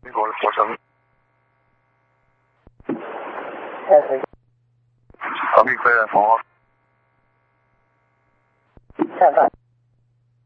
我生。隔壁飞来同学。 看看。